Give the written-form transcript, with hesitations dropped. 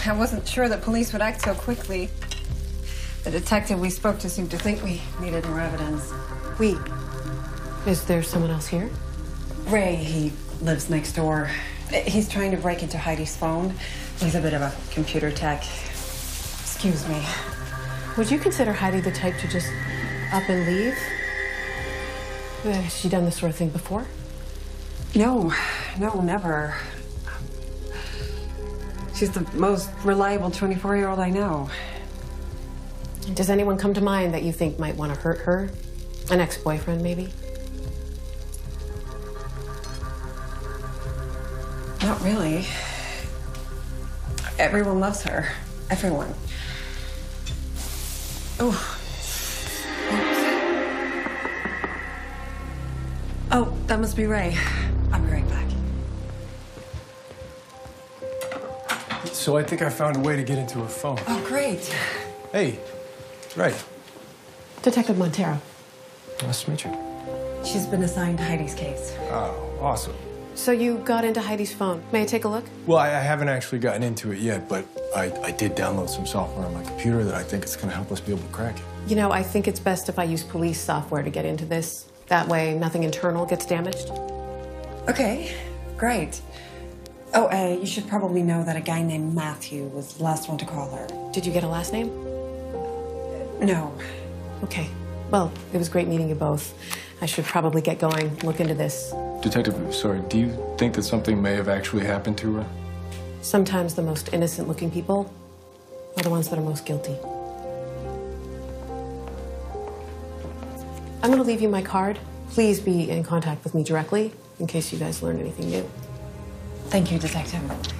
I wasn't sure that police would act so quickly. The detective we spoke to seemed to think we needed more evidence. We? Is there someone else here? Ray, he lives next door. He's trying to break into Heidi's phone. He's a bit of a computer tech. Excuse me. Would you consider Heidi the type to just up and leave? Has she done this sort of thing before? No, never. She's the most reliable 24-year-old I know. Does anyone come to mind that you think might want to hurt her? An ex-boyfriend, maybe? Not really. Everyone loves her. Everyone. Oh, that must be Ray. I'll be right back. So I think I found a way to get into her phone. Oh, great. Hey, Ray. Detective Montero. Nice to meet you. She's been assigned Heidi's case. Oh, awesome. So you got into Heidi's phone. May I take a look? Well, I haven't actually gotten into it yet, but I did download some software on my computer that I think is going to help us be able to crack it. You know, I think it's best if I use police software to get into this. That way, nothing internal gets damaged. Okay, great. Oh, you should probably know that a guy named Matthew was the last one to call her. Did you get a last name? No. Okay. Well, it was great meeting you both. I should probably get going, look into this. Detective, sorry, do you think that something may have actually happened to her? Sometimes the most innocent-looking people are the ones that are most guilty. I'm going to leave you my card. Please be in contact with me directly in case you guys learn anything new. Thank you, Detective.